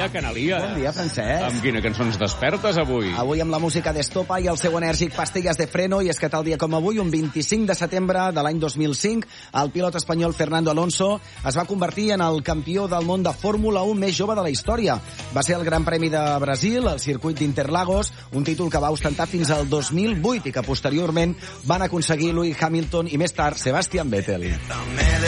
dia, Canalia. Bon dia, Francesc. Amb quina cançó ens despertes avui? Avui amb la música d'Estopa i el seu enèrgic Pastillas de Freno, i és que tal dia com avui, un 25 de setembre de l'any 2005, el pilot espanyol Fernando Alonso es va convertir en el campió del món de Fórmula 1 més jove de la història. Va ser el Gran Premi de Brasil, el circuit d'Interlagos, un títol que va ostentar fins al 2008 i que posteriorment van aconseguir Lewis Hamilton i més tard Sebastian Vettel.